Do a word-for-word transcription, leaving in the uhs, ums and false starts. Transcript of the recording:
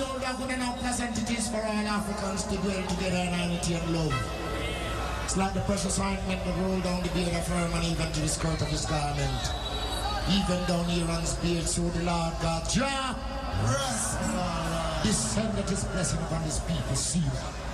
Behold, how good and how pleasant it is for all Africans to dwell together in unity and love. It's like the precious ointment that rolled down the beard of Herman even to the skirt of his garment. Even down Aaron's beard, so the Lord God, Jah, descended his blessing upon his people, see that.